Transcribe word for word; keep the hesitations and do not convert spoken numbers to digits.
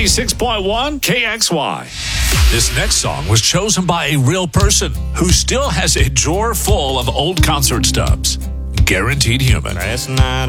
ninety-six point one K X Y. This next song was chosen by a real person who still has a drawer full of old concert stubs. Guaranteed Human. Last night